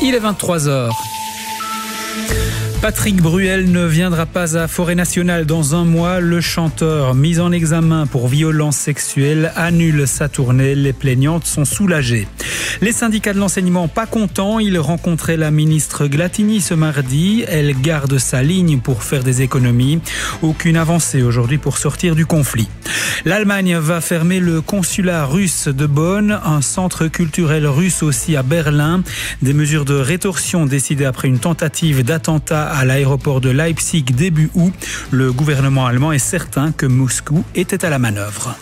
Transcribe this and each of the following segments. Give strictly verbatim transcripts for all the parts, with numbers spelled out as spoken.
Il est vingt-trois heures. Patrick Bruel ne viendra pas à Forêt Nationale dans un mois. Le chanteur, mis en examen pour violence sexuelle, annule sa tournée. Les plaignantes sont soulagées. Les syndicats de l'enseignement pas contents. Ils rencontraient la ministre Glatini ce mardi. Elle garde sa ligne pour faire des économies. Aucune avancée aujourd'hui pour sortir du conflit. L'Allemagne va fermer le consulat russe de Bonn, un centre culturel russe aussi à Berlin. Des mesures de rétorsion décidées après une tentative d'attentat à l'aéroport de Leipzig début août. Le gouvernement allemand est certain que Moscou était à la manœuvre.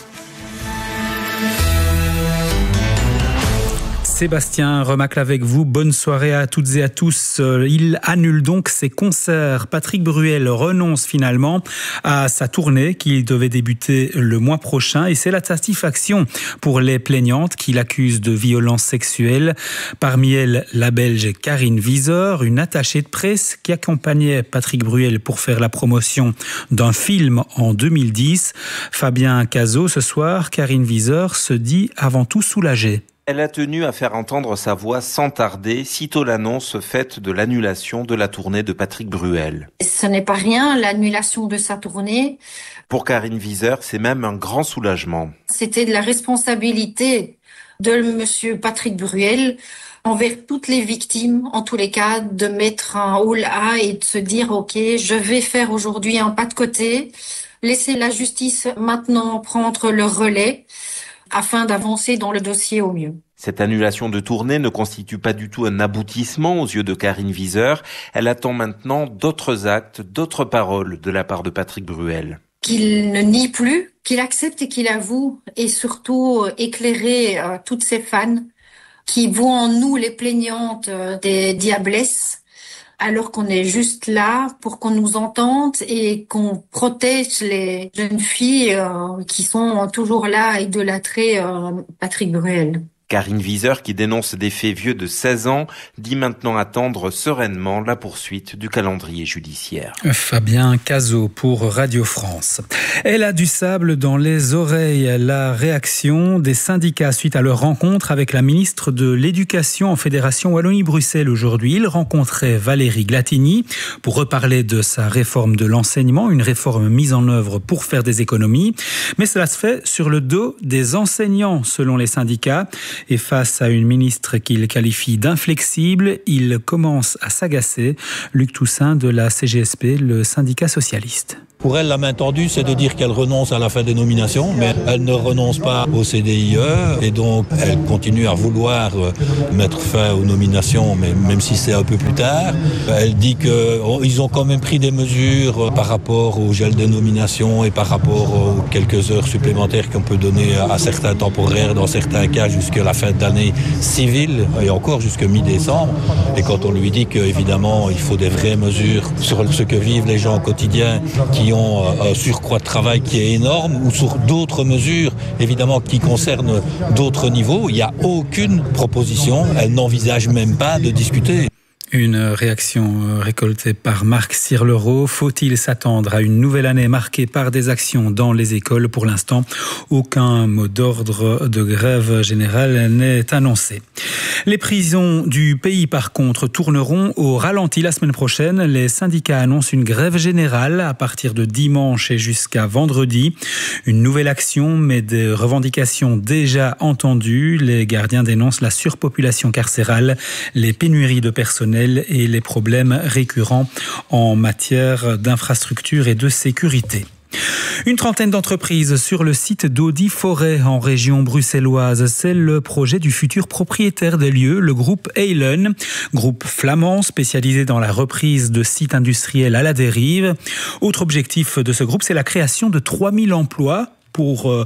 Sébastien Remacle avec vous. Bonne soirée à toutes et à tous. Il annule donc ses concerts. Patrick Bruel renonce finalement à sa tournée qui devait débuter le mois prochain et c'est la satisfaction pour les plaignantes qui l'accusent de violence sexuelle. Parmi elles, la Belge Karine Wieser, une attachée de presse qui accompagnait Patrick Bruel pour faire la promotion d'un film en deux mille dix. Fabien Cazot, ce soir, Karine Wieser se dit avant tout soulagée. Elle a tenu à faire entendre sa voix sans tarder, sitôt l'annonce faite de l'annulation de la tournée de Patrick Bruel. Ce n'est pas rien, l'annulation de sa tournée. Pour Karine Wieser, c'est même un grand soulagement. C'était de la responsabilité de monsieur Patrick Bruel envers toutes les victimes, en tous les cas, de mettre un haut A et de se dire « Ok, je vais faire aujourd'hui un pas de côté, laisser la justice maintenant prendre le relais ». Afin d'avancer dans le dossier au mieux. Cette annulation de tournée ne constitue pas du tout un aboutissement aux yeux de Karine Wieser. Elle attend maintenant d'autres actes, d'autres paroles de la part de Patrick Bruel. Qu'il ne nie plus, qu'il accepte et qu'il avoue, et surtout éclairer euh, toutes ces fans qui voient en nous les plaignantes euh, des diablesses, alors qu'on est juste là pour qu'on nous entende et qu'on protège les jeunes filles euh, qui sont toujours là à idolâtrer euh, Patrick Bruel. Karine Wieser, qui dénonce des faits vieux de seize ans, dit maintenant attendre sereinement la poursuite du calendrier judiciaire. Fabien Cazot pour Radio France. Elle a du sable dans les oreilles. La réaction des syndicats suite à leur rencontre avec la ministre de l'Éducation en Fédération Wallonie-Bruxelles aujourd'hui. Il rencontrait Valérie Glatini pour reparler de sa réforme de l'enseignement, une réforme mise en œuvre pour faire des économies. Mais cela se fait sur le dos des enseignants, selon les syndicats. Et face à une ministre qu'il qualifie d'inflexible, il commence à s'agacer. Luc Toussaint de la C G S P, le syndicat socialiste. Pour elle, la main tendue, c'est de dire qu'elle renonce à la fin des nominations, mais elle ne renonce pas au C D I E, et donc elle continue à vouloir mettre fin aux nominations, mais même si c'est un peu plus tard. Elle dit qu'ils ont quand même pris des mesures par rapport au gel des nominations et par rapport aux quelques heures supplémentaires qu'on peut donner à certains temporaires, dans certains cas jusqu'à la fin d'année civile, et encore jusqu'à mi-décembre. Et quand on lui dit qu'évidemment, il faut des vraies mesures sur ce que vivent les gens au quotidien, qui ont un surcroît de travail qui est énorme, ou sur d'autres mesures, évidemment, qui concernent d'autres niveaux, il n'y a aucune proposition, elle n'envisage même pas de discuter. Une réaction récoltée par Marc Sirlereau. Faut-il s'attendre à une nouvelle année marquée par des actions dans les écoles ? Pour l'instant, aucun mot d'ordre de grève générale n'est annoncé. Les prisons du pays, par contre, tourneront au ralenti la semaine prochaine. Les syndicats annoncent une grève générale à partir de dimanche et jusqu'à vendredi. Une nouvelle action, mais des revendications déjà entendues. Les gardiens dénoncent la surpopulation carcérale, les pénuries de personnel et les problèmes récurrents en matière d'infrastructure et de sécurité. Une trentaine d'entreprises sur le site d'Audi Forêt en région bruxelloise. C'est le projet du futur propriétaire des lieux, le groupe Eilen, groupe flamand spécialisé dans la reprise de sites industriels à la dérive. Autre objectif de ce groupe, c'est la création de trois mille emplois pour euh,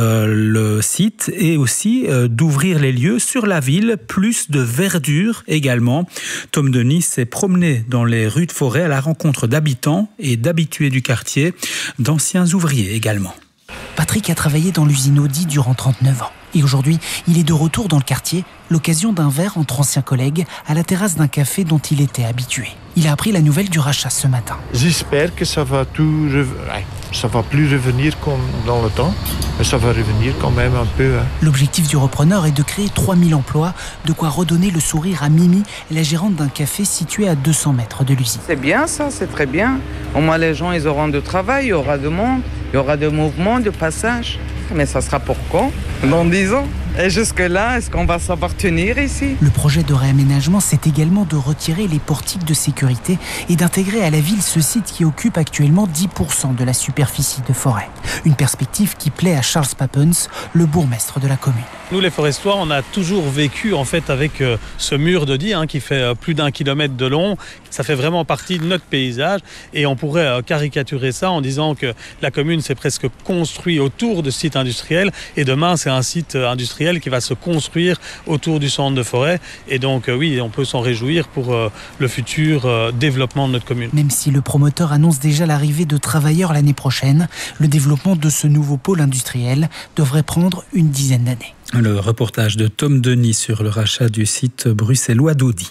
le site et aussi euh, d'ouvrir les lieux sur la ville, plus de verdure également. Tom Denis s'est promené dans les rues de Forêt à la rencontre d'habitants et d'habitués du quartier, d'anciens ouvriers également. Patrick a travaillé dans l'usine Audi durant trente-neuf ans. Et aujourd'hui, il est de retour dans le quartier, l'occasion d'un verre entre anciens collègues à la terrasse d'un café dont il était habitué. Il a appris la nouvelle du rachat ce matin. J'espère que ça va tout... Ça va plus revenir comme dans le temps, mais ça va revenir quand même un peu. Hein. L'objectif du repreneur est de créer trois mille emplois, de quoi redonner le sourire à Mimi, la gérante d'un café situé à deux cents mètres de l'usine. C'est bien ça, c'est très bien. Au moins les gens ils auront du travail, il y aura de monde, il y aura de mouvements, de passage. Mais ça sera pour quand ? Dans dix ans ? Et jusque-là, est-ce qu'on va savoir tenir ici ? Le projet de réaménagement, c'est également de retirer les portiques de sécurité et d'intégrer à la ville ce site qui occupe actuellement dix pour cent de la superficie de forêt. Une perspective qui plaît à Charles Papens, le bourgmestre de la commune. Nous, les forestois, on a toujours vécu en fait avec euh, ce mur de Die hein, qui fait euh, plus d'un kilomètre de long. Ça fait vraiment partie de notre paysage et on pourrait euh, caricaturer ça en disant que la commune s'est presque construite autour de sites industriels et demain, c'est un site euh, industriel qui va se construire autour du centre de forêt. Et donc, euh, oui, on peut s'en réjouir pour euh, le futur euh, développement de notre commune. Même si le promoteur annonce déjà l'arrivée de travailleurs l'année prochaine, le développement de ce nouveau pôle industriel devrait prendre une dizaine d'années. Le reportage de Tom Denis sur le rachat du site bruxellois d'Audi.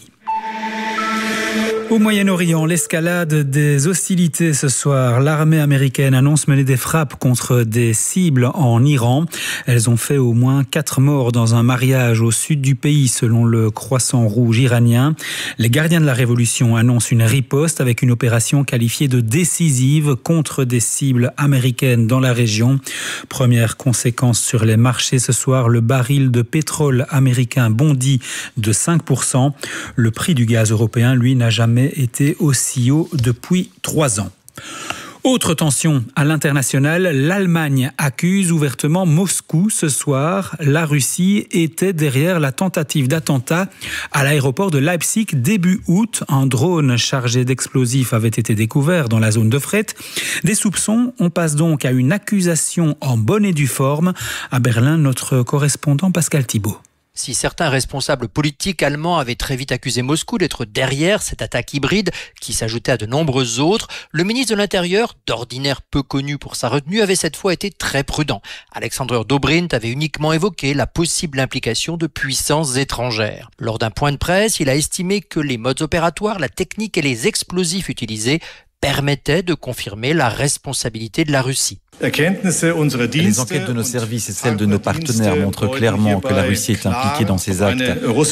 Au Moyen-Orient, l'escalade des hostilités ce soir. L'armée américaine annonce mener des frappes contre des cibles en Iran. Elles ont fait au moins quatre morts dans un mariage au sud du pays, selon le Croissant Rouge iranien. Les gardiens de la révolution annoncent une riposte avec une opération qualifiée de décisive contre des cibles américaines dans la région. Première conséquence sur les marchés ce soir, le baril de pétrole américain bondit de cinq pour cent. Le prix du gaz européen, lui, n'a jamais été aussi haut depuis trois ans. Autre tension à l'international, l'Allemagne accuse ouvertement Moscou ce soir. La Russie était derrière la tentative d'attentat à l'aéroport de Leipzig début août. Un drone chargé d'explosifs avait été découvert dans la zone de fret. Des soupçons, on passe donc à une accusation en bonne et due forme. À Berlin, notre correspondant Pascal Thibault. Si certains responsables politiques allemands avaient très vite accusé Moscou d'être derrière cette attaque hybride qui s'ajoutait à de nombreuses autres, le ministre de l'Intérieur, d'ordinaire peu connu pour sa retenue, avait cette fois été très prudent. Alexander Dobrindt avait uniquement évoqué la possible implication de puissances étrangères. Lors d'un point de presse, il a estimé que les modes opératoires, la technique et les explosifs utilisés permettaient de confirmer la responsabilité de la Russie. Les enquêtes de nos services et celles de nos partenaires montrent clairement que la Russie est impliquée dans ces actes.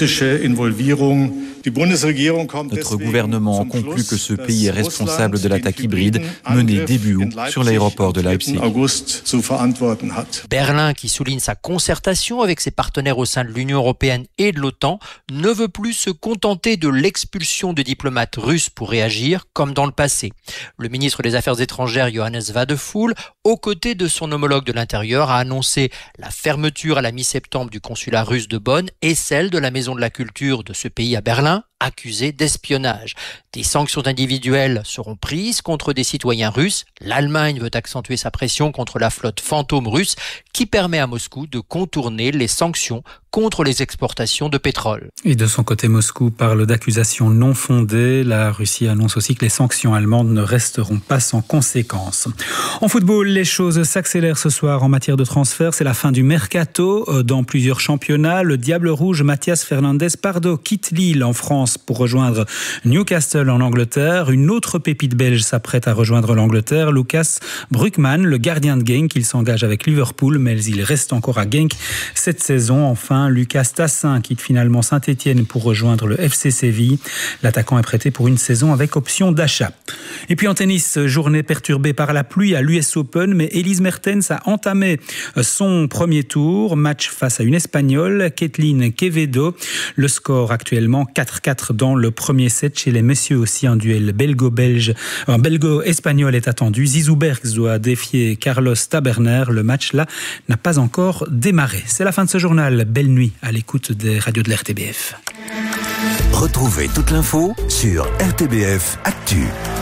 Notre gouvernement conclut que ce pays est responsable de l'attaque hybride menée début août sur l'aéroport de Leipzig. Berlin, qui souligne sa concertation avec ses partenaires au sein de l'Union européenne et de l'OTAN, ne veut plus se contenter de l'expulsion de diplomates russes pour réagir comme dans le passé. Le ministre des Affaires étrangères Johannes Wadephul, aux côtés de son homologue de l'Intérieur, a annoncé la fermeture à la mi-septembre du consulat russe de Bonn et celle de la Maison de la Culture de ce pays à Berlin, accusés d'espionnage. Des sanctions individuelles seront prises contre des citoyens russes. L'Allemagne veut accentuer sa pression contre la flotte fantôme russe qui permet à Moscou de contourner les sanctions contre les exportations de pétrole. Et de son côté, Moscou parle d'accusations non fondées. La Russie annonce aussi que les sanctions allemandes ne resteront pas sans conséquences. En football, les choses s'accélèrent ce soir en matière de transfert. C'est la fin du mercato dans plusieurs championnats. Le Diable Rouge Mathias Fernandez Pardo quitte Lille en France pour rejoindre Newcastle en Angleterre. Une autre pépite belge s'apprête à rejoindre l'Angleterre. Lucas Brugman, le gardien de Genk, il s'engage avec Liverpool, mais il reste encore à Genk cette saison. Enfin, Lucas Tassin quitte finalement Saint-Étienne pour rejoindre le F C Séville. L'attaquant est prêté pour une saison avec option d'achat. Et puis en tennis, journée perturbée par la pluie à l'U S Open, mais Elise Mertens a entamé son premier tour. Match face à une Espagnole, Kathleen Quevedo. Le score actuellement quatre quatre dans le premier set. Chez les messieurs aussi, un duel belgo-belge, un belgo-espagnol est attendu. Zizou Bergs doit défier Carlos Taberner. Le match là n'a pas encore démarré. C'est la fin de ce journal. Belle nuit à l'écoute des radios de l'R T B F. Retrouvez toute l'info sur R T B F Actu.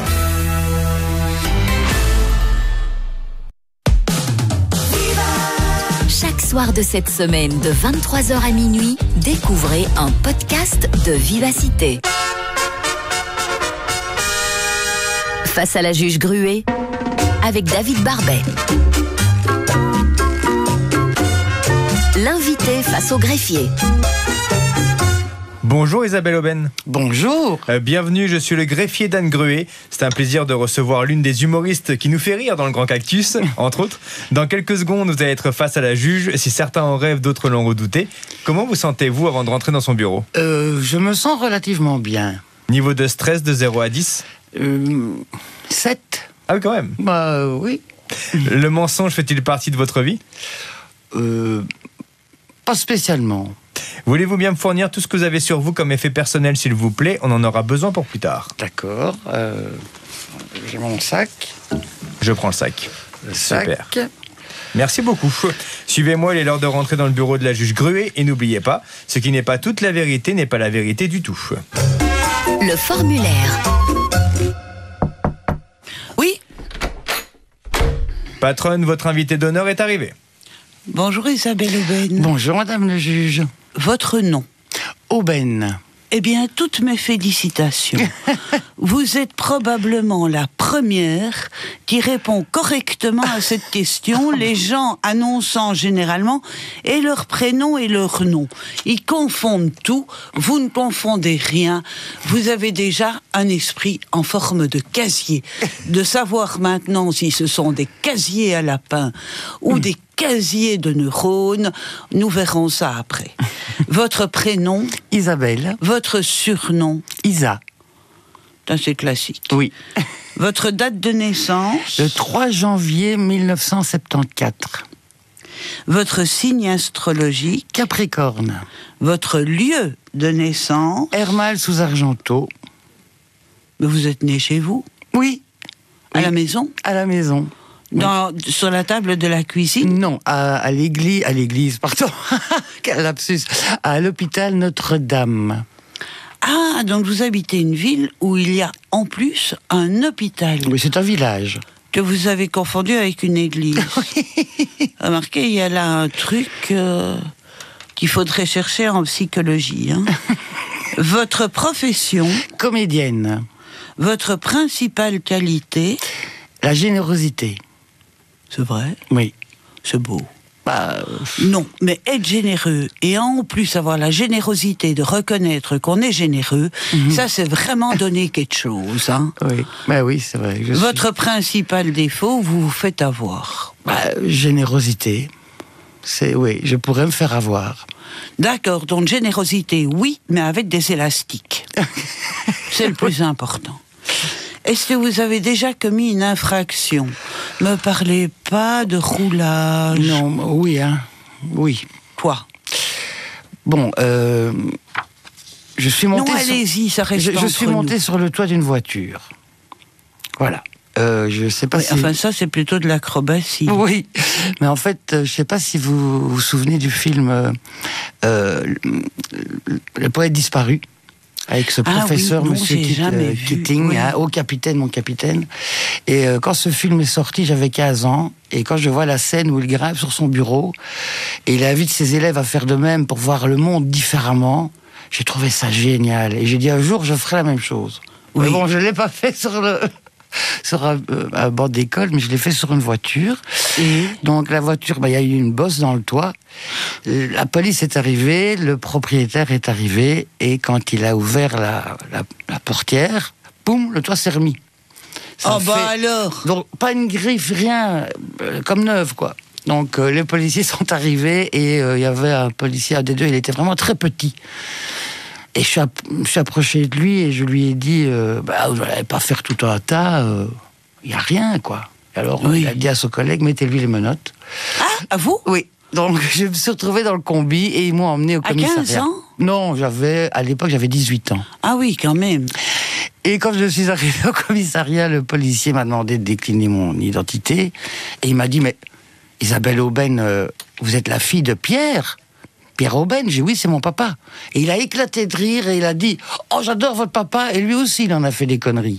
Chaque soir de cette semaine, de vingt-trois heures à minuit, découvrez un podcast de Vivacité. Face à la juge Gruet, avec David Barbet. L'invité face au greffier. Bonjour Isabelle Aubin. Bonjour. Euh, bienvenue, je suis le greffier d'Anne Gruet. C'est un plaisir de recevoir l'une des humoristes qui nous fait rire dans le Grand Cactus, entre autres. Dans quelques secondes, vous allez être face à la juge. Si certains en rêvent, d'autres l'ont redouté. Comment vous sentez-vous avant de rentrer dans son bureau ? euh, Je me sens relativement bien. Niveau de stress de zéro à dix ? euh, sept. Ah oui, quand même. Bah euh, oui. Le mensonge fait-il partie de votre vie ? euh, Pas spécialement. Voulez-vous bien me fournir tout ce que vous avez sur vous comme effet personnel, s'il vous plaît ? On en aura besoin pour plus tard. D'accord. Euh, j'ai mon sac. Je prends le sac. Le sac. Super. Merci beaucoup. Suivez-moi, il est l'heure de rentrer dans le bureau de la juge Gruet. Et n'oubliez pas, ce qui n'est pas toute la vérité n'est pas la vérité du tout. Le formulaire. Oui. Patronne, votre invité d'honneur est arrivé. Bonjour Isabelle Aubin. Bonjour Madame le juge. Votre nom ? Aubin. Eh bien, toutes mes félicitations. Vous êtes probablement la première qui répond correctement à cette question, les gens annonçant généralement et leur prénom et leur nom. Ils confondent tout, vous ne confondez rien. Vous avez déjà un esprit en forme de casier. De savoir maintenant si ce sont des casiers à lapin ou des casier de neurones, nous verrons ça après. Votre prénom ? Isabelle. Votre surnom ? Isa. Ça, c'est classique. Oui. Votre date de naissance ? Le trois janvier mille neuf cent soixante-quatorze. Votre signe astrologique ? Capricorne. Votre lieu de naissance ? Hermal sous Argenteau. Mais vous êtes né chez vous ? Oui. À oui. la maison ? À la maison. Dans, sur la table de la cuisine ? Non, à, à l'église, à l'église, pardon, quel lapsus, à l'hôpital Notre-Dame. Ah, donc vous habitez une ville où il y a en plus un hôpital. Oui, c'est un village. Que vous avez confondu avec une église. Remarquez, il y a là un truc euh, qu'il faudrait chercher en psychologie. Hein. Votre profession ? Comédienne. Votre principale qualité ? La générosité. C'est vrai ? Oui. C'est beau. Bah, non, mais être généreux et en plus avoir la générosité de reconnaître qu'on est généreux, mmh. ça c'est vraiment donner quelque chose. Hein. Oui, bah oui, c'est vrai. Je Votre suis... principal défaut, vous vous faites avoir. Bah, générosité. C'est, oui, je pourrais me faire avoir. D'accord, donc générosité, oui, mais avec des élastiques. C'est le plus important. Est-ce que vous avez déjà commis une infraction ? Me parlez pas de roulage. Non, oui, hein, oui. Quoi ? Bon, euh, je suis monté. Non, allez-y, ça reste Je, entre je suis monté nous. sur le toit d'une voiture. Voilà. Euh, je sais pas oui, si... Enfin, ça, c'est plutôt de l'acrobatie. Oui, mais en fait, euh, je sais pas si vous vous souvenez du film euh, euh, Le poète disparu. Avec ce professeur, ah oui, non, monsieur Kitt, euh, Keating, oui. hein, oh capitaine, mon capitaine. Et euh, quand ce film est sorti, j'avais quinze ans, et quand je vois la scène où il grimpe sur son bureau, et il invite ses élèves à faire de même pour voir le monde différemment, j'ai trouvé ça génial. Et j'ai dit un jour, je ferai la même chose. Oui. Mais bon, je l'ai pas fait sur le... sur un, euh, un banc d'école, mais je l'ai fait sur une voiture. Et donc la voiture, bah, y a eu une bosse dans le toit. La police est arrivée, le propriétaire est arrivé, et quand il a ouvert la, la, la portière, boum, le toit s'est remis. Ça oh fait... bah alors Donc pas une griffe, rien, euh, comme neuve quoi. Donc euh, les policiers sont arrivés, et il euh, y avait un policier, un des deux, il était vraiment très petit. Et je suis, app- je suis approché de lui et je lui ai dit euh, bah, vous n'allez pas faire tout un tas, il euh, n'y a rien, quoi. Et alors, oui. il a dit à son collègue, mettez-lui les menottes. Ah, à vous ? Oui. Donc, je me suis retrouvé dans le combi et ils m'ont emmené au commissariat. À quinze ans ? Non, j'avais, à l'époque, j'avais dix-huit ans. Ah oui, quand même. Et quand je suis arrivé au commissariat, le policier m'a demandé de décliner mon identité. Et il m'a dit, mais Isabelle Aubin, euh, vous êtes la fille de Pierre ? Pierre Aubin, j'ai dit oui, c'est mon papa. Et il a éclaté de rire et il a dit « Oh, j'adore votre papa !» Et lui aussi, il en a fait des conneries.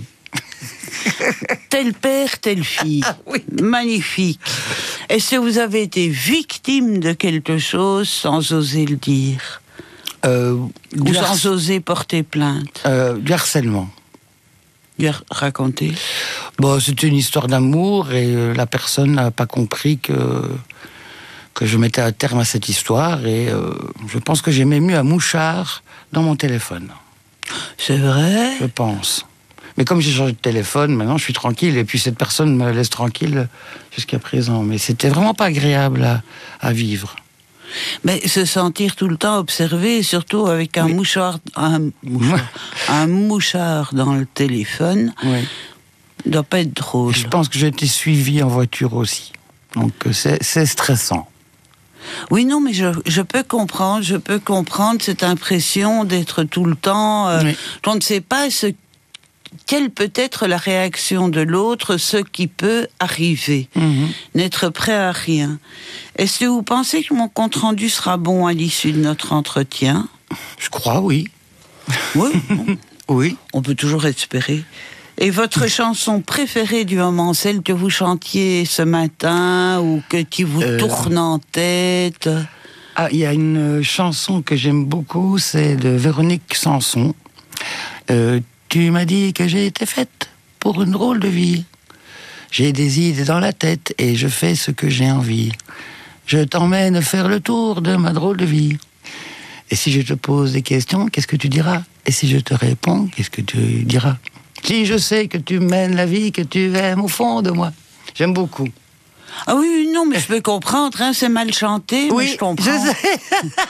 Tel père, telle fille. Ah, oui. Magnifique. Est-ce que vous avez été victime de quelque chose sans oser le dire ? euh, Ou sans har... oser porter plainte ? euh, Du harcèlement. Du raconter ? Bon, c'était une histoire d'amour et la personne n'a pas compris que... que je mettais un terme à cette histoire et euh, je pense que j'ai même mis un mouchard dans mon téléphone. C'est vrai ? Je pense. Mais comme j'ai changé de téléphone, maintenant je suis tranquille et puis cette personne me laisse tranquille jusqu'à présent. Mais c'était vraiment pas agréable à, à vivre. Mais se sentir tout le temps observé, surtout avec un oui. mouchard, un mouchard, un mouchard dans le téléphone, oui. doit pas être drôle. Je pense que j'ai été suivi en voiture aussi. Donc c'est, c'est stressant. Oui, non, mais je, je peux comprendre, je peux comprendre cette impression d'être tout le temps... Euh, oui. On ne sait pas ce, quelle peut être la réaction de l'autre, ce qui peut arriver. Mm-hmm. N'être prêt à rien. Est-ce que vous pensez que mon compte-rendu sera bon à l'issue de notre entretien ? Je crois, oui. Oui, bon. Oui. On peut toujours espérer. Et votre chanson préférée du moment, celle que vous chantiez ce matin ou que qui vous euh... tourne en tête ? Ah, il y a une chanson que j'aime beaucoup, c'est de Véronique Sanson. Euh, tu m'as dit que j'ai été faite pour une drôle de vie. J'ai des idées dans la tête et je fais ce que j'ai envie. Je t'emmène faire le tour de ma drôle de vie. Et si je te pose des questions, qu'est-ce que tu diras ? Et si je te réponds, qu'est-ce que tu diras ? Si je sais que tu mènes la vie que tu aimes au fond de moi. J'aime beaucoup. Ah oui, non, mais je peux comprendre, hein, c'est mal chanté, oui, mais je comprends. Je sais.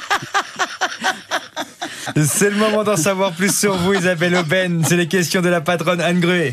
C'est le moment d'en savoir plus sur vous, Isabelle Aubène. C'est les questions de la patronne Anne Gruet.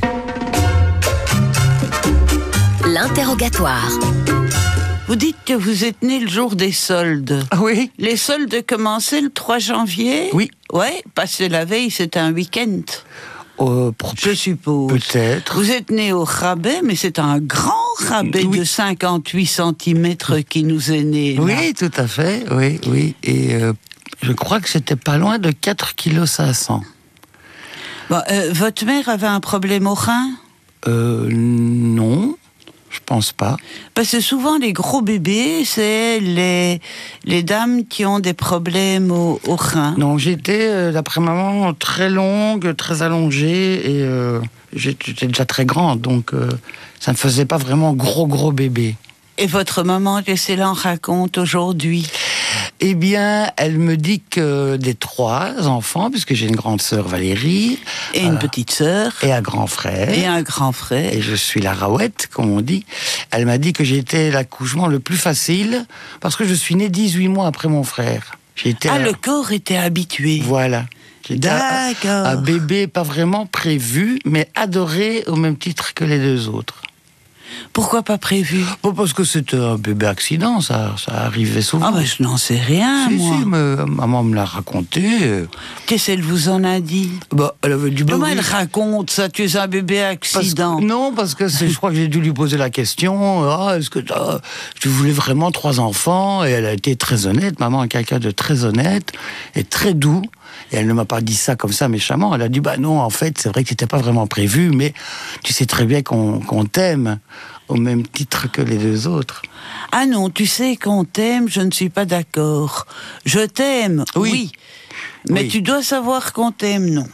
L'interrogatoire. Vous dites que vous êtes né le jour des soldes. Oui. Les soldes commençaient le trois janvier ? Oui. Ouais, parce que la veille, c'était un week-end. Euh, pour... Je suppose. Peut-être. Vous êtes né au rabais, mais c'est un grand rabais oui. de cinquante-huit centimètres qui nous est né. Là. Oui, tout à fait. Oui, oui. Et euh, je crois que c'était pas loin de quatre virgule cinq kilos. Bon, euh, votre mère avait un problème au rein ? Euh, non. Je pense pas. Parce que souvent, les gros bébés, c'est les, les dames qui ont des problèmes au, au rein. Non, j'étais, euh, d'après maman, très longue, très allongée, et euh, j'étais déjà très grande, donc euh, ça ne faisait pas vraiment gros, gros bébé. Et votre maman, qu'est-ce qu'elle en raconte aujourd'hui ? Eh bien, elle me dit que des trois enfants, puisque j'ai une grande sœur Valérie... Et une euh, petite sœur. Et un grand frère. Et un grand frère. Et je suis la raouette, comme on dit. Elle m'a dit que j'ai été l'accouchement le plus facile, parce que je suis née dix-huit mois après mon frère. J'ai été ah, à... le corps était habitué. Voilà. J'étais D'accord. Un, un bébé pas vraiment prévu, mais adoré au même titre que les deux autres. Pourquoi pas prévu ? Bon, parce que c'était un bébé accident, ça, ça arrivait souvent. Ah ben je n'en sais rien, si, moi. Si, mais maman me l'a raconté. Qu'est-ce qu'elle vous en a dit ? Bah, elle avait du Comment elle raconte ça, tu es un bébé accident ? Parce que, non, parce que c'est, je crois que j'ai dû lui poser la question, ah, est-ce que tu voulais vraiment trois enfants ? Et elle a été très honnête, maman est quelqu'un de très honnête et très doux. Et elle ne m'a pas dit ça comme ça méchamment. Elle a dit, bah non, en fait, c'est vrai que c'était pas vraiment prévu, mais tu sais très bien qu'on, qu'on t'aime au même titre que les deux autres. Ah non, tu sais qu'on t'aime, je ne suis pas d'accord. Je t'aime, oui. oui. Mais oui. Tu dois savoir qu'on t'aime, non.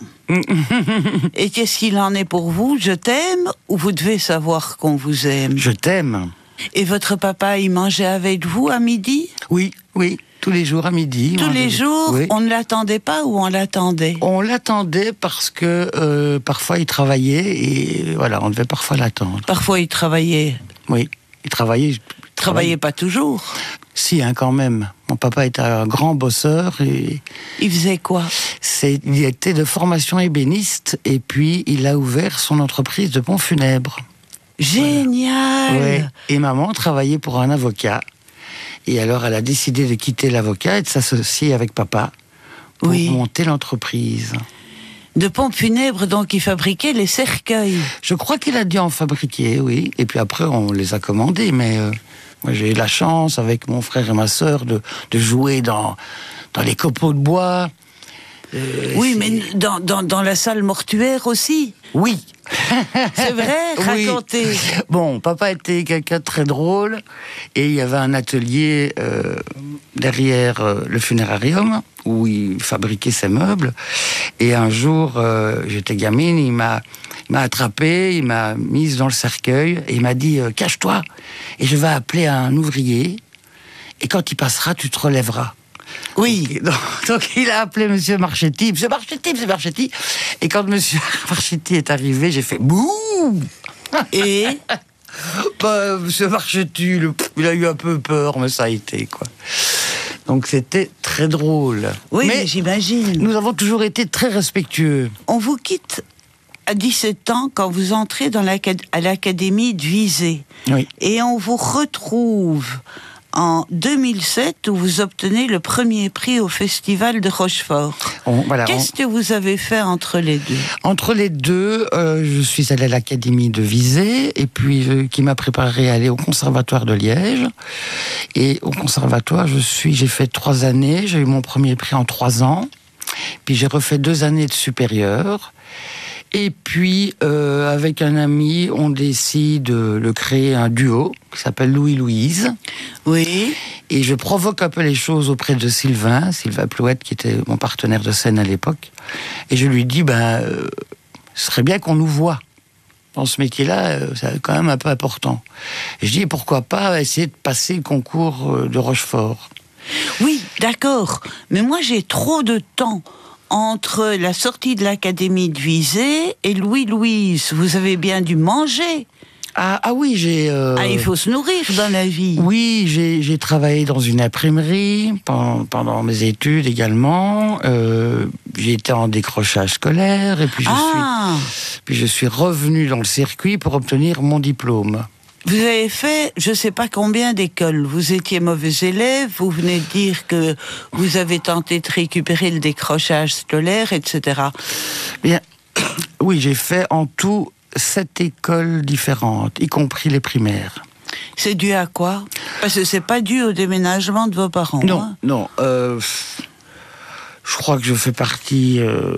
Et qu'est-ce qu'il en est pour vous ? Je t'aime ou vous devez savoir qu'on vous aime ? Je t'aime. Et votre papa, il mangeait avec vous à midi ? Oui, oui. Tous les jours à midi. Tous les jours, oui. On ne l'attendait pas ou on l'attendait ? On l'attendait parce que euh, parfois il travaillait et voilà, on devait parfois l'attendre. Parfois il travaillait ? Oui, il travaillait. Il travaillait, travaillait pas toujours ? Si, hein, quand même. Mon papa était un grand bosseur et... Il faisait quoi ? C'est, il était de formation ébéniste et puis il a ouvert son entreprise de pompes funèbres. Génial ! Voilà. Ouais. Et maman travaillait pour un avocat. Et alors, elle a décidé de quitter l'avocat et de s'associer avec papa pour oui. monter l'entreprise. De pompes funèbres, donc, il fabriquait les cercueils. Je crois qu'il a dû en fabriquer, oui. Et puis après, on les a commandés. Mais euh, moi, j'ai eu la chance, avec mon frère et ma sœur, de, de jouer dans, dans les copeaux de bois. Euh, oui, mais dans, dans, dans la salle mortuaire aussi. Oui. C'est vrai, racontez. Oui. Bon, papa était quelqu'un de très drôle et il y avait un atelier euh, derrière euh, le funérarium où il fabriquait ses meubles. Et un jour, euh, j'étais gamine, il m'a, il m'a attrapé, il m'a mise dans le cercueil et il m'a dit euh, « Cache-toi !» Et je vais appeler un ouvrier et quand il passera, tu te relèveras. Oui. Donc, donc il a appelé Monsieur Marchetti, Monsieur Marchetti, Monsieur Marchetti. Et quand Monsieur Marchetti est arrivé, j'ai fait bouh. Et bah, Monsieur Marchetti, le, il a eu un peu peur, mais ça a été quoi. Donc c'était très drôle. Oui, mais j'imagine. Nous avons toujours été très respectueux. On vous quitte à dix-sept ans quand vous entrez dans l'acad- à l'académie de Visé. Oui. Et on vous retrouve en deux mille sept où vous obtenez le premier prix au Festival de Rochefort. On, voilà, Qu'est-ce on... que vous avez fait entre les deux ? Entre les deux, euh, je suis allée à l'académie de Visé, et puis euh, qui m'a préparé à aller au conservatoire de Liège. Et au conservatoire, je suis, j'ai fait trois années, j'ai eu mon premier prix en trois ans, puis j'ai refait deux années de supérieur. Et puis, euh, avec un ami, on décide de le créer un duo qui s'appelle Louis-Louise. Oui. Et je provoque un peu les choses auprès de Sylvain, Sylvain Plouette, qui était mon partenaire de scène à l'époque. Et je lui dis, ben, euh, ce serait bien qu'on nous voie. Dans ce métier-là, euh, c'est quand même un peu important. Et je dis, pourquoi pas essayer de passer le concours de Rochefort. Oui, d'accord. Mais moi, j'ai trop de temps entre la sortie de l'académie de Visé et Louis-Louise. Vous avez bien dû manger. Ah, ah oui, j'ai... Euh... Ah, il faut se nourrir dans la vie. Oui, j'ai, j'ai travaillé dans une imprimerie pendant, pendant mes études également. Euh, j'ai été en décrochage scolaire et puis je, ah. suis, puis je suis revenu dans le circuit pour obtenir mon diplôme. Vous avez fait, je ne sais pas combien d'écoles. Vous étiez mauvais élève, vous venez de dire que vous avez tenté de récupérer le décrochage scolaire, et cetera. Bien, oui, j'ai fait en tout sept écoles différentes, y compris les primaires. C'est dû à quoi ? Parce que c'est pas dû au déménagement de vos parents. Non, hein. non. Euh, je crois que je fais partie... Euh...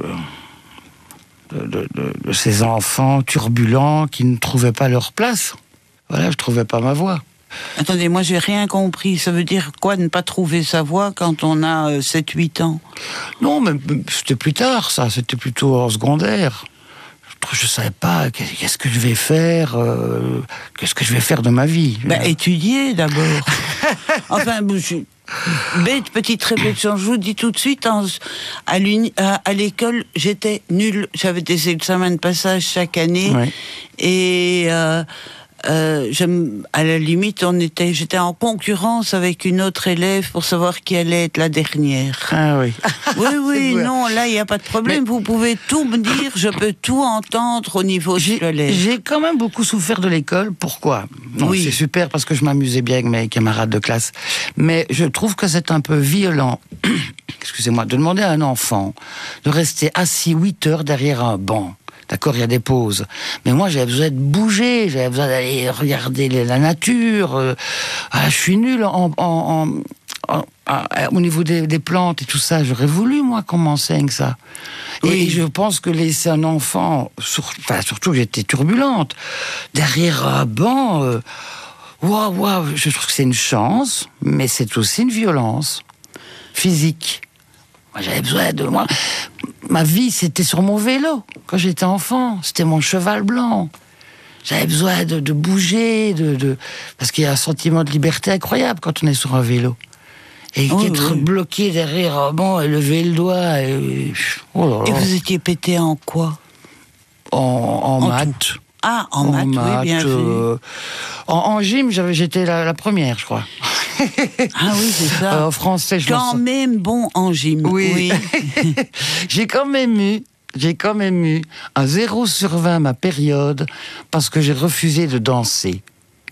De, de, de, de ces enfants turbulents qui ne trouvaient pas leur place. Voilà, je trouvais pas ma voie. Attendez, moi j'ai rien compris. Ça veut dire quoi ne pas trouver sa voie quand on a euh, sept huit ans ? Non, mais c'était plus tard ça, c'était plutôt en secondaire. Je savais pas qu'est-ce que je vais faire, euh, qu'est-ce que je vais faire de ma vie. Bah, étudier d'abord. Enfin, je... bête petite réflexion, je vous dis tout de suite, en, à, à, à l'école, j'étais nulle. J'avais des examens de passage chaque année. Ouais. Et... Euh, Euh, j'aime, à la limite, on était, j'étais en concurrence avec une autre élève pour savoir qui allait être la dernière. Ah oui. Oui, oui, non, là, il n'y a pas de problème. Mais vous pouvez tout me dire, je peux tout entendre au niveau scolaire. J'ai quand même beaucoup souffert de l'école. Pourquoi ? Non, oui. C'est super parce que je m'amusais bien avec mes camarades de classe. Mais je trouve que c'est un peu violent, excusez-moi, de demander à un enfant de rester assis huit heures derrière un banc. D'accord, il y a des pauses. Mais moi, j'avais besoin de bouger, j'avais besoin d'aller regarder la nature. Euh, ah, je suis nul en, en, en, en, en, au niveau des, des plantes et tout ça. J'aurais voulu, moi, qu'on m'enseigne ça. Oui. Et je pense que laisser un enfant, sur, enfin, surtout que j'étais turbulente, derrière un banc, euh, waouh, waouh, je trouve que c'est une chance, mais c'est aussi une violence physique. Moi, j'avais besoin de moi. Ma vie, c'était sur mon vélo. Quand j'étais enfant, c'était mon cheval blanc. J'avais besoin de, de bouger, de, de... parce qu'il y a un sentiment de liberté incroyable quand on est sur un vélo. Et oh, être oui. bloqué derrière un banc et lever le doigt. Et, oh là là. Et vous étiez pété en quoi ? En, en, en maths. Ah, en, en maths, maths, oui, bien euh, en, en gym, j'avais, j'étais la, la première, je crois. Ah oui, c'est ça. Euh, en français, je Quand même bon en gym. Oui. oui. j'ai quand même eu, j'ai quand même eu un zéro sur vingt ma période parce que j'ai refusé de danser.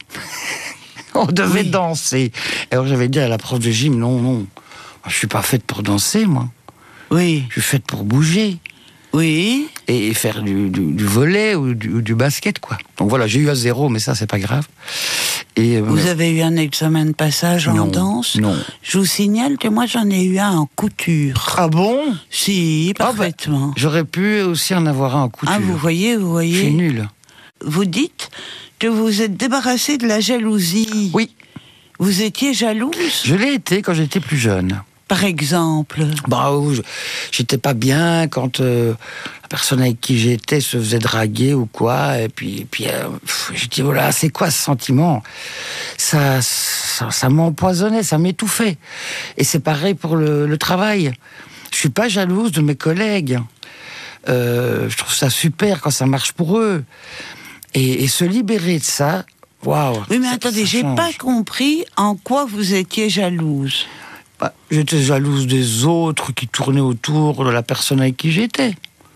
On devait oui. danser. Alors j'avais dit à la prof de gym, non, non, je suis pas faite pour danser, moi. Oui. Je suis faite pour bouger. Oui. Et faire du, du, du volley ou du, ou du basket, quoi. Donc voilà, j'ai eu un zéro, mais ça, c'est pas grave. Et, vous euh, avez eu un examen de passage non, en danse ? Non. Je vous signale que moi, j'en ai eu un en couture. Ah bon ? Si, parfaitement. Ah bah, j'aurais pu aussi en avoir un en couture. Ah, vous voyez, vous voyez. Je suis nul. Vous dites que vous êtes débarrassé de la jalousie. Oui. Vous étiez jalouse ? Je l'ai été quand j'étais plus jeune. Par exemple ? Bah, j'étais pas bien quand, euh, personne avec qui j'étais se faisait draguer ou quoi, et puis, et puis euh, je dis, voilà, c'est quoi ce sentiment ? Ça, ça, ça m'empoisonnait, ça m'étouffait. Et c'est pareil pour le, le travail. Je suis pas jalouse de mes collègues. Euh, je trouve ça super quand ça marche pour eux. Et, et se libérer de ça, waouh. Oui, mais attendez, j'ai change. pas compris en quoi vous étiez jalouse. Bah, j'étais jalouse des autres qui tournaient autour de la personne avec qui j'étais.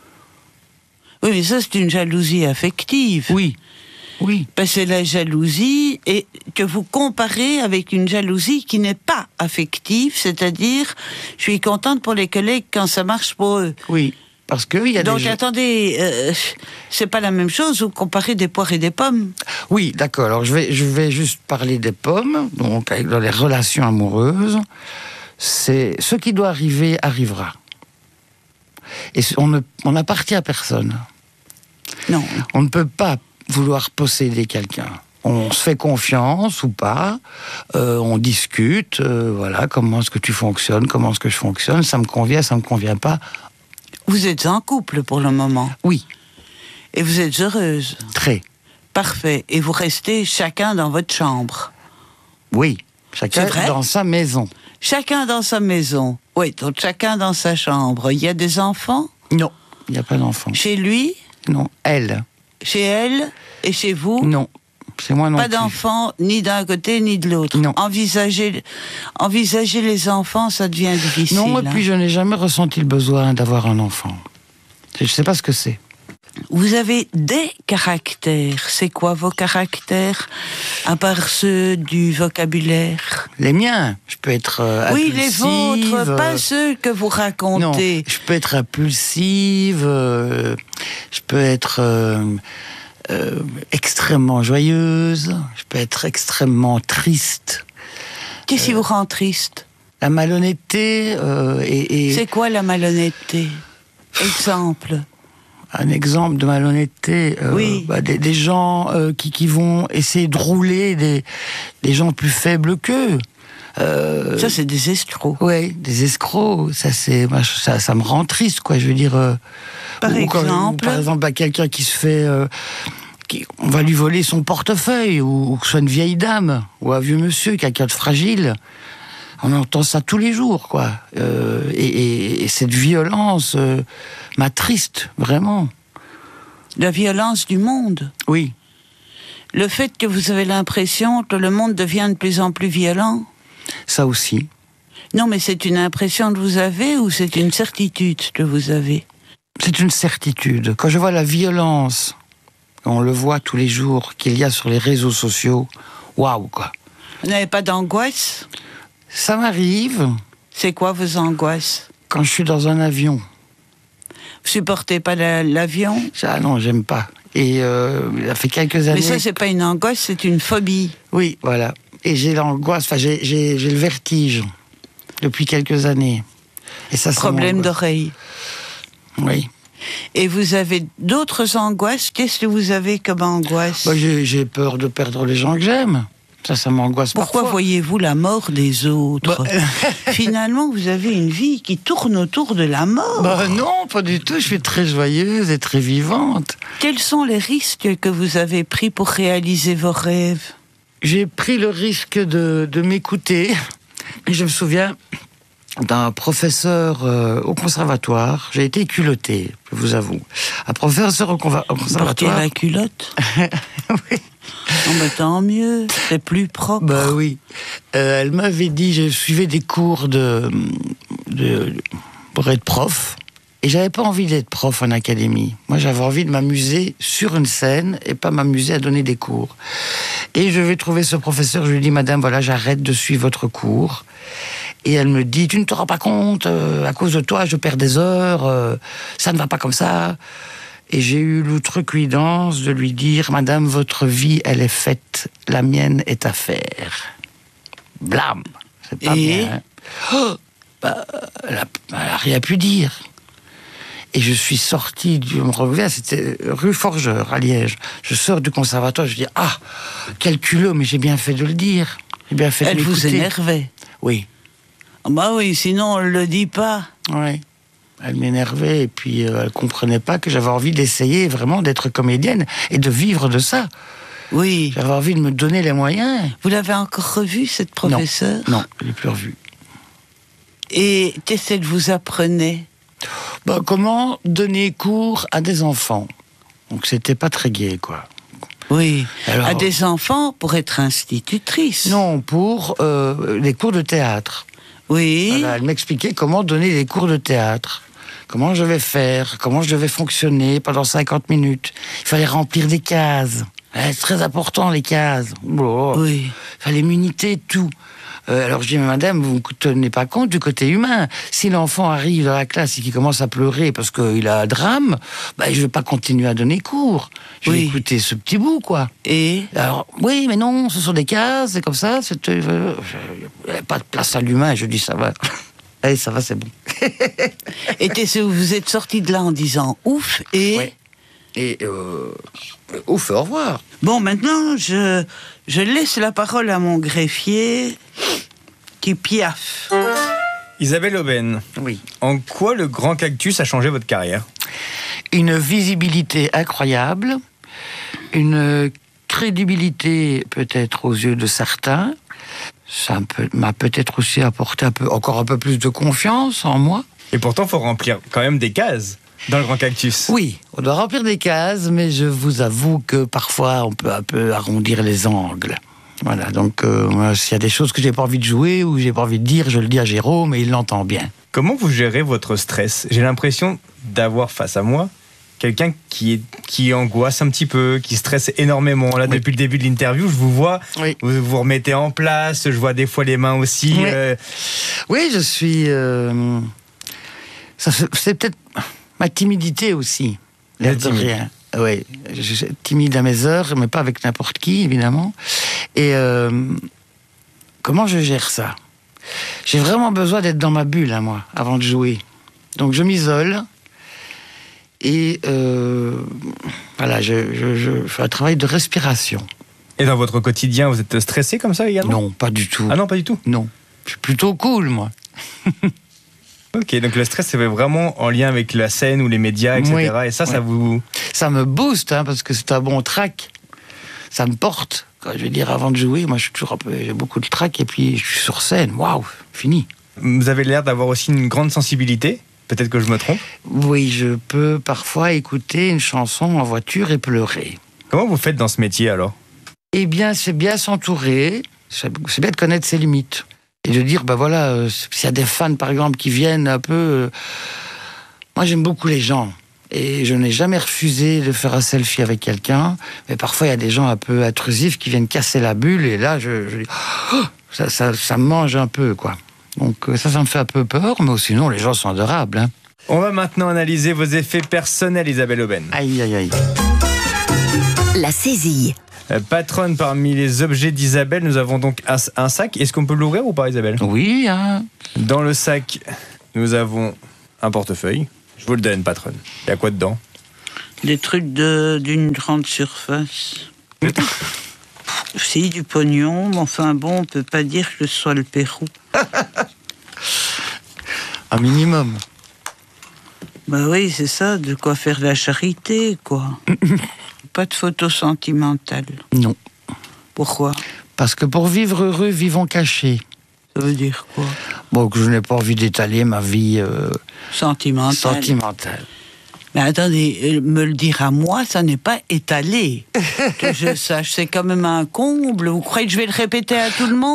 Oui, mais ça, c'est une jalousie affective. Oui, oui. Parce que c'est la jalousie et que vous comparez avec une jalousie qui n'est pas affective, c'est-à-dire, je suis contente pour les collègues quand ça marche pour eux. Oui, parce que il y a Donc, des... attendez, euh, c'est pas la même chose, vous comparez des poires et des pommes. Oui, d'accord. Alors, je vais, je vais juste parler des pommes, donc, dans les relations amoureuses. C'est ce qui doit arriver, arrivera. Et on ne, on n'appartient à personne. Non. On ne peut pas vouloir posséder quelqu'un. On se fait confiance ou pas, euh, on discute, euh, voilà, comment est-ce que tu fonctionnes, comment est-ce que je fonctionne, ça me convient, ça me convient pas. Vous êtes en couple pour le moment ? Oui. Et vous êtes heureuse ? Très. Parfait. Et vous restez chacun dans votre chambre ? Oui, chacun dans sa maison. Chacun dans sa maison. Oui, donc chacun dans sa chambre. Il y a des enfants ? Non, il n'y a pas d'enfants. Chez lui ? Non, elle. Chez elle et chez vous ? Non, chez moi non pas plus. Pas d'enfants, ni d'un côté, ni de l'autre. Non. Envisager, envisager les enfants, ça devient difficile. Non, et puis je n'ai jamais ressenti le besoin d'avoir un enfant. Je ne sais pas ce que c'est. Vous avez des caractères. C'est quoi vos caractères, à part ceux du vocabulaire ? Les miens. Je peux être euh, oui, impulsive. Oui, les vôtres, pas ceux que vous racontez. Non, je peux être impulsive, euh, je peux être euh, euh, extrêmement joyeuse, je peux être extrêmement triste. Qu'est-ce qui euh, vous rend triste ? La malhonnêteté euh, et, et... C'est quoi la malhonnêteté ? Exemple. Un exemple de malhonnêteté, euh, oui. bah, des, des gens euh, qui, qui vont essayer de rouler des, des gens plus faibles qu'eux. Euh, ça, c'est des escrocs. Oui, des escrocs. Ça, c'est, ça, ça me rend triste, quoi. Je veux dire. Euh, par ou, exemple. Quand, par exemple, bah, quelqu'un qui se fait, euh, qui, on va lui voler son portefeuille, ou, ou que ce soit une vieille dame ou un vieux monsieur, quelqu'un de fragile. On entend ça tous les jours, quoi. Euh, et, et, et cette violence euh, m'attriste, vraiment. La violence du monde ? Oui. Le fait que vous avez l'impression que le monde devient de plus en plus violent ? Ça aussi. Non, mais c'est une impression que vous avez ou c'est une certitude que vous avez ? C'est une certitude. Quand je vois la violence, on le voit tous les jours, qu'il y a sur les réseaux sociaux, waouh, quoi. Vous n'avez pas d'angoisse ? Ça m'arrive. C'est quoi vos angoisses ? Quand je suis dans un avion. Vous supportez pas la, l'avion ? Ah non, j'aime pas. Et euh, ça fait quelques années... Mais ça, c'est pas une angoisse, c'est une phobie. Oui, voilà. Et j'ai l'angoisse, enfin, j'ai, j'ai, j'ai le vertige depuis quelques années. Et ça, Problème d'oreille. Oui. Et vous avez d'autres angoisses ? Qu'est-ce que vous avez comme angoisse ? Bah, j'ai, j'ai peur de perdre les gens que j'aime. Ça, ça m'angoisse Pourquoi parfois. voyez-vous la mort des autres ? bah... Finalement, vous avez une vie qui tourne autour de la mort. Bah non, pas du tout. Je suis très joyeuse et très vivante. Quels sont les risques que vous avez pris pour réaliser vos rêves ? J'ai pris le risque de, de m'écouter. Et je me souviens d'un professeur euh, au conservatoire. J'ai été culottée, je vous avoue. Un professeur au, conva- au conservatoire. Porter la culotte ? Oui. Oh bah tant mieux, c'est plus propre. Bah oui. Euh, elle m'avait dit, je suivais des cours de, de pour être prof, et j'avais pas envie d'être prof en académie. Moi, j'avais envie de m'amuser sur une scène et pas m'amuser à donner des cours. Et je vais trouver ce professeur, je lui dis, madame, voilà, j'arrête de suivre votre cours. Et elle me dit, tu ne te rends pas compte, euh, à cause de toi, je perds des heures, euh, ça ne va pas comme ça. Et j'ai eu l'outrecuidance de lui dire, madame, votre vie, elle est faite, la mienne est à faire. Blam. C'est pas Et bien. Hein. Oh, bah, elle n'a rien pu dire. Et je suis sorti du... Je me reviens, c'était rue Forgeur, à Liège. Je sors du conservatoire, je dis, ah, quel culot, mais j'ai bien fait de le dire. J'ai bien fait elle de vous énervait ? Oui. Bah oui, sinon on ne le dit pas. Oui. Elle m'énervait et puis euh, elle comprenait pas que j'avais envie d'essayer vraiment d'être comédienne et de vivre de ça. Oui. J'avais envie de me donner les moyens. Vous l'avez encore revue, cette professeure ? Non, non, je l'ai plus revue. Et qu'est-ce que vous apprenez ? Ben, comment donner cours à des enfants. Donc c'était pas très gai, quoi. Oui, alors, à des enfants pour être institutrice. Non, pour euh, les cours de théâtre. Oui. Voilà, elle m'expliquait comment donner des cours de théâtre. Comment je vais faire, comment je devais fonctionner pendant cinquante minutes. Il fallait remplir des cases. C'est très important, les cases. Oh, oui. Il fallait m'uniter tout. Euh, alors je dis, mais madame, vous ne tenez pas compte du côté humain. Si l'enfant arrive dans la classe et qu'il commence à pleurer parce qu'il a un drame, ben, je ne vais pas continuer à donner cours. Je vais oui. écouter ce petit bout, quoi. Et alors, oui, mais non, ce sont des cases, c'est comme ça. Il n'y a pas de place à l'humain. Je dis, ça va. Allez, ça va, c'est bon. Et vous êtes sorti de là en disant ouf et... Oui. Et euh, ouf, au revoir. Bon, maintenant, je, je laisse la parole à mon greffier qui piaffe. Isabelle Aubène. Oui. En quoi le Grand Cactus a changé votre carrière ? Une visibilité incroyable, une crédibilité peut-être aux yeux de certains. Ça m'a peut-être aussi apporté un peu, encore un peu plus de confiance en moi. Et pourtant, il faut remplir quand même des cases dans le Grand Cactus. Oui, on doit remplir des cases, mais je vous avoue que parfois, on peut un peu arrondir les angles. Voilà, donc euh, moi, s'il y a des choses que j'ai pas envie de jouer ou j'ai pas envie de dire, je le dis à Jérôme et il l'entend bien. Comment vous gérez votre stress ? J'ai l'impression d'avoir face à moi quelqu'un qui, est, qui angoisse un petit peu, qui stresse énormément. Là, oui. Depuis le début de l'interview, je vous vois, oui. vous vous remettez en place, je vois des fois les mains aussi. Oui, euh... oui je suis... Euh... Ça, c'est peut-être ma timidité aussi, l'air de rien. Oui, je suis timide à mes heures, mais pas avec n'importe qui, évidemment. Et euh, comment je gère ça ? J'ai vraiment besoin d'être dans ma bulle, hein, moi, avant de jouer. Donc je m'isole et euh, voilà, je, je, je fais un travail de respiration. Et dans votre quotidien, vous êtes stressé comme ça également ? Non, pas du tout. Ah non, pas du tout ? Non, je suis plutôt cool, moi. Ok, donc le stress, c'est vraiment en lien avec la scène ou les médias, et cetera. Oui, et ça, oui. ça vous... Ça me booste, hein, parce que c'est un bon track. Ça me porte. Quand je veux dire, avant de jouer, moi, je suis toujours un peu... J'ai beaucoup de track, et puis je suis sur scène. Waouh, fini. Vous avez l'air d'avoir aussi une grande sensibilité. Peut-être que je me trompe. Oui, je peux parfois écouter une chanson en voiture et pleurer. Comment vous faites dans ce métier, alors ? Eh bien, c'est bien s'entourer. C'est bien de connaître ses limites. Et de dire, ben voilà, euh, s'il y a des fans, par exemple, qui viennent un peu... Euh... Moi, j'aime beaucoup les gens. Et je n'ai jamais refusé de faire un selfie avec quelqu'un. Mais parfois, il y a des gens un peu intrusifs qui viennent casser la bulle. Et là, je, je dis... Oh, ça, ça, ça me mange un peu, quoi. Donc ça, ça me fait un peu peur. Mais sinon, les gens sont adorables. Hein. On va maintenant analyser vos effets personnels, Isabelle Aubène. Aïe, aïe, aïe. La saisie. Patronne, parmi les objets d'Isabelle, nous avons donc un, un sac. Est-ce qu'on peut l'ouvrir ou pas, Isabelle ? Oui. Hein. Dans le sac, nous avons un portefeuille. Je vous le donne, patronne. Il y a quoi dedans ? Des trucs de, d'une grande surface. Si, du pognon, mais enfin bon, on peut pas dire que ce soit le Pérou. Un minimum. Bah oui, c'est ça, de quoi faire de la charité, quoi. Pas de photos sentimentales. Non. Pourquoi ? Parce que pour vivre heureux, vivons cachés. Ça veut dire quoi ? Bon, que je n'ai pas envie d'étaler ma vie euh, sentimentale. sentimentale. Mais attendez, me le dire à moi, ça n'est pas étalé. Que je sache, c'est quand même un comble. Vous croyez que je vais le répéter à tout le monde ?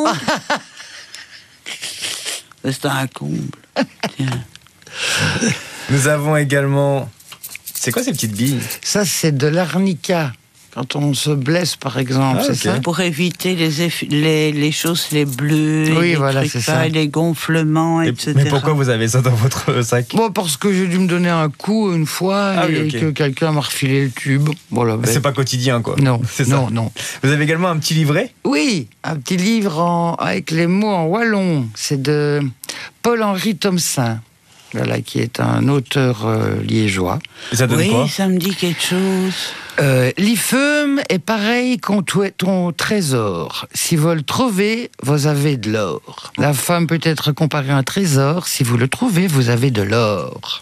C'est un comble. Tiens. Nous avons également... C'est quoi ces petites billes ? Ça, c'est de l'arnica. Quand on se blesse, par exemple, ah, c'est okay. ça ? Pour éviter les, eff... les, les choses, les bleus, oui, les voilà, c'est ça. les gonflements, et, et cetera. Mais pourquoi vous avez ça dans votre sac ? Bon, parce que j'ai dû me donner un coup une fois ah, et oui, okay. que quelqu'un m'a refilé le tube. Voilà, ben... C'est pas quotidien, quoi. Non, c'est non, ça. non. Vous avez également un petit livret ? Oui, un petit livre en... avec les mots en wallon. C'est de Paul-Henri Thomsen. Voilà, qui est un auteur euh, liégeois. Et ça donne oui, quoi ? Ça me dit quelque chose. Euh, L'Ifeum est pareil qu'on ton trésor. Si vous le trouvez, vous avez de l'or. La femme peut être comparée à un trésor. Si vous le trouvez, vous avez de l'or.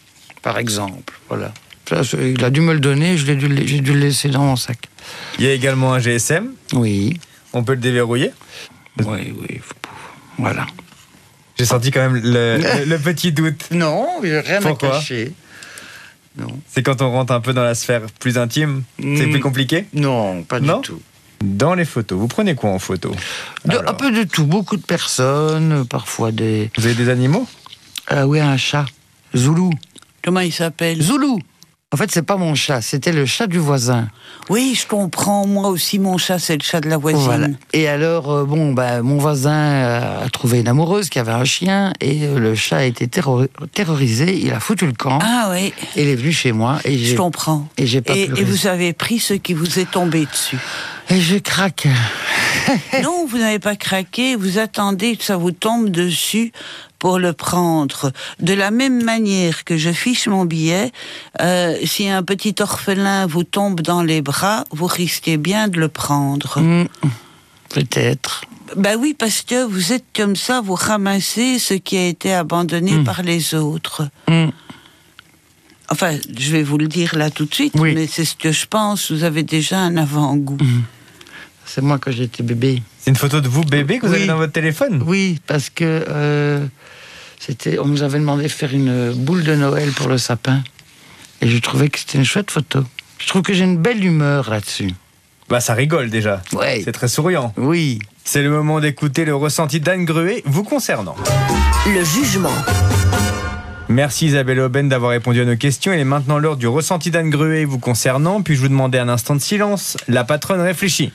par exemple. Voilà. Ça, il a dû me le donner, je l'ai dû, j'ai dû le laisser dans mon sac. Il y a également un G S M. Oui. On peut le déverrouiller. Oui, oui. Voilà. J'ai senti quand même le, le, le petit doute. Non, il n'y a rien Pourquoi à cacher. Non. C'est quand on rentre un peu dans la sphère plus intime, mmh. c'est plus compliqué? Non, pas non du tout. Dans les photos, vous prenez quoi en photo? de, Un peu de tout, beaucoup de personnes, parfois des... Vous avez des animaux? euh, Oui, un chat, Zoulou. Comment il s'appelle? Zoulou. En fait, c'est pas mon chat, c'était le chat du voisin. Oui, je comprends. Moi aussi, mon chat, c'est le chat de la voisine. Voilà. Et alors, euh, bon, bah, mon voisin a trouvé une amoureuse qui avait un chien et euh, le chat a été terror- terrorisé. Il a foutu le camp. Ah oui. Et il est venu chez moi. Et j'ai, je comprends. Et j'ai pas et, pleuré. Et vous avez pris ce qui vous est tombé dessus. Et je craque. Non, vous n'avez pas craqué. Vous attendez que ça vous tombe dessus pour le prendre. De la même manière que je fiche mon billet, euh, si un petit orphelin vous tombe dans les bras, vous risquez bien de le prendre. Mmh, peut-être. Ben oui, parce que vous êtes comme ça, vous ramassez ce qui a été abandonné mmh. par les autres. Mmh. Enfin, je vais vous le dire là tout de suite, oui. mais c'est ce que je pense, vous avez déjà un avant-goût. Mmh. C'est moi quand j'étais bébé. C'est une photo de vous bébé que vous oui. avez dans votre téléphone? Oui, parce que euh, c'était, on nous avait demandé de faire une boule de Noël pour le sapin. Et je trouvais que c'était une chouette photo. Je trouve que j'ai une belle humeur là-dessus. Bah ça rigole déjà. Ouais. C'est très souriant. Oui. C'est le moment d'écouter le ressenti d'Anne Gruet vous concernant. Le jugement. Merci Isabelle Aubin d'avoir répondu à nos questions. Il est maintenant l'heure du ressenti d'Anne Gruet vous concernant. Puis-je vous demander un instant de silence? La patronne réfléchit.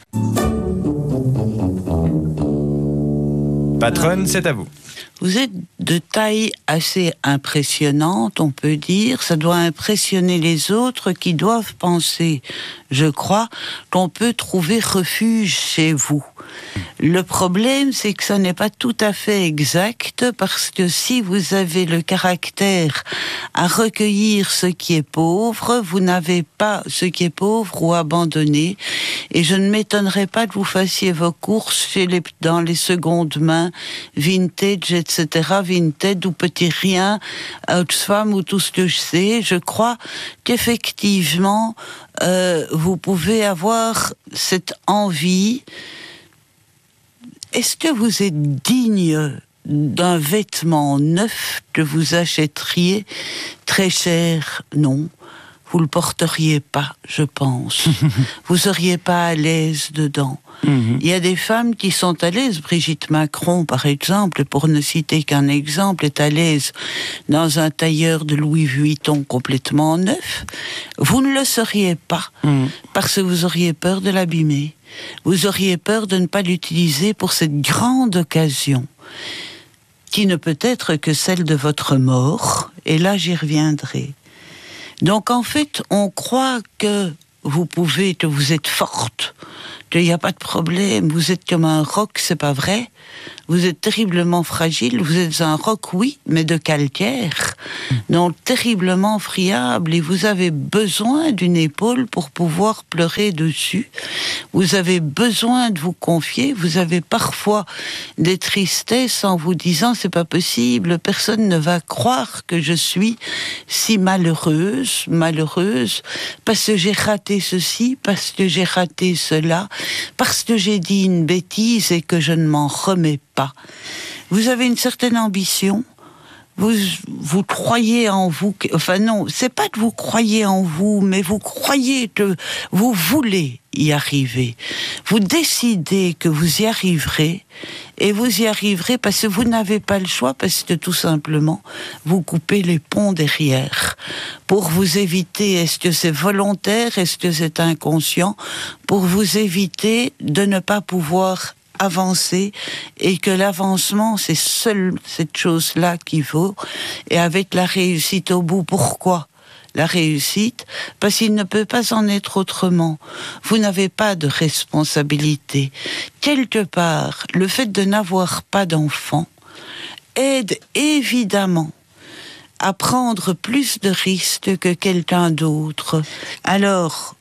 Patronne, c'est à vous. Vous êtes de taille assez impressionnante, on peut dire. Ça doit impressionner les autres qui doivent penser, je crois, qu'on peut trouver refuge chez vous. Le problème, c'est que ça n'est pas tout à fait exact, parce que si vous avez le caractère à recueillir ce qui est pauvre, vous n'avez pas ce qui est pauvre ou abandonné. Et je ne m'étonnerais pas que vous fassiez vos courses chez les, dans les secondes mains, vintage, et cetera, vintage ou petit rien, Oxfam ou tout ce que je sais. Je crois qu'effectivement, euh, vous pouvez avoir cette envie. Est-ce que vous êtes digne d'un vêtement neuf que vous achèteriez très cher? Non. Vous le porteriez pas, je pense. Vous seriez pas à l'aise dedans. Mm-hmm. Il y a des femmes qui sont à l'aise. Brigitte Macron, par exemple, pour ne citer qu'un exemple, est à l'aise dans un tailleur de Louis Vuitton complètement neuf. Vous ne le seriez pas, mm. parce que vous auriez peur de l'abîmer. Vous auriez peur de ne pas l'utiliser pour cette grande occasion, qui ne peut être que celle de votre mort, et là j'y reviendrai. Donc en fait, on croit que vous pouvez, que vous êtes forte, qu'il n'y a pas de problème, vous êtes comme un roc, c'est pas vrai. Vous êtes terriblement fragile, vous êtes un roc, oui, mais de calcaire, donc terriblement friable, et vous avez besoin d'une épaule pour pouvoir pleurer dessus. Vous avez besoin de vous confier, vous avez parfois des tristesses en vous disant c'est pas possible, personne ne va croire que je suis si malheureuse, malheureuse, parce que j'ai raté ceci, parce que j'ai raté cela, parce que j'ai dit une bêtise et que je ne m'en remets pas. Vous avez une certaine ambition, vous, vous croyez en vous, que, enfin non, c'est pas que vous croyez en vous, mais vous croyez que vous voulez y arriver. Vous décidez que vous y arriverez, et vous y arriverez parce que vous n'avez pas le choix, parce que tout simplement, vous coupez les ponts derrière. Pour vous éviter, est-ce que c'est volontaire, est-ce que c'est inconscient, pour vous éviter de ne pas pouvoir avancer, et que l'avancement, c'est seule cette chose-là qui vaut, et avec la réussite au bout. Pourquoi la réussite? Parce qu'il ne peut pas en être autrement. Vous n'avez pas de responsabilité. Quelque part, le fait de n'avoir pas d'enfant aide évidemment à prendre plus de risques que quelqu'un d'autre. Alors,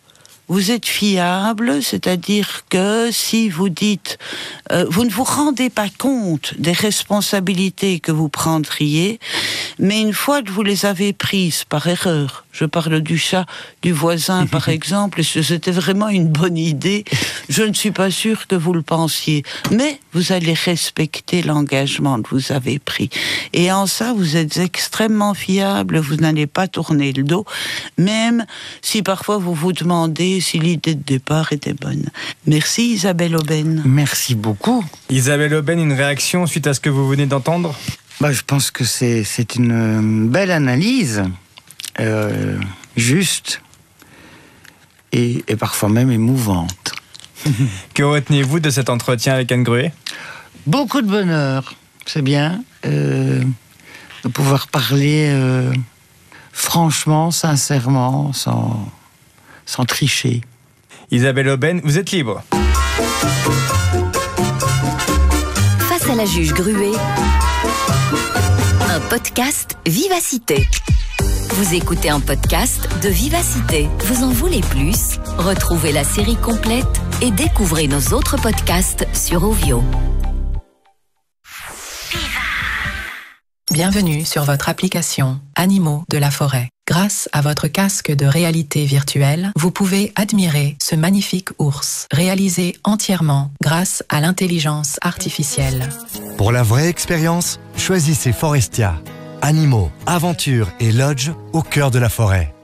vous êtes fiable, c'est-à-dire que si vous dites, euh, vous ne vous rendez pas compte des responsabilités que vous prendriez, mais une fois que vous les avez prises par erreur, je parle du chat du voisin par exemple, et c'était vraiment une bonne idée, je ne suis pas sûre que vous le pensiez, mais vous allez respecter l'engagement que vous avez pris. Et en ça, vous êtes extrêmement fiable, vous n'allez pas tourner le dos, même si parfois vous vous demandez si l'idée de départ était bonne. Merci Isabelle Aubin. Merci beaucoup. Isabelle Aubin, une réaction suite à ce que vous venez d'entendre ? Bah, je pense que c'est, c'est une belle analyse, euh, juste et, et parfois même émouvante. Que retenez-vous de cet entretien avec Anne Gruet ? Beaucoup de bonheur, c'est bien, euh, de pouvoir parler euh, franchement, sincèrement, sans, sans tricher. Isabelle Aubin, vous êtes libre. Face à la juge Gruet, un podcast Vivacité. Vous écoutez un podcast de Vivacité. Vous en voulez plus? Retrouvez la série complète et découvrez nos autres podcasts sur Ovio. Bienvenue sur votre application Animaux de la forêt. Grâce à votre casque de réalité virtuelle, vous pouvez admirer ce magnifique ours, réalisé entièrement grâce à l'intelligence artificielle. Pour la vraie expérience, choisissez Forestia. Animaux, aventures et lodge au cœur de la forêt.